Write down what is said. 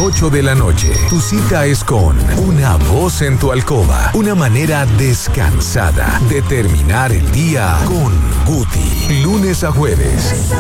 8 de la noche. Tu cita es con Una Voz en tu Alcoba. Una manera descansada de terminar el día con Guti. Lunes a jueves,